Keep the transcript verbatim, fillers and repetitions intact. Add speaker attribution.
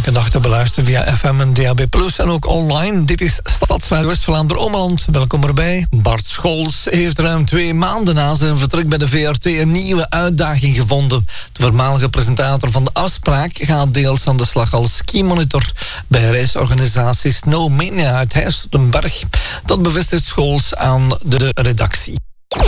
Speaker 1: elke dag te beluisteren via F M en D A B plus, en ook online. Dit is Stadsradio West-Vlaanderen-Ommeland. Welkom erbij. Bart Scholz heeft ruim twee maanden na zijn vertrek bij de V R T een nieuwe uitdaging gevonden. De voormalige presentator van De Afspraak gaat deels aan de slag als skimonitor bij reisorganisatie Snowmania uit Heijsterdenberg. Dat bevestigt Scholz aan de redactie.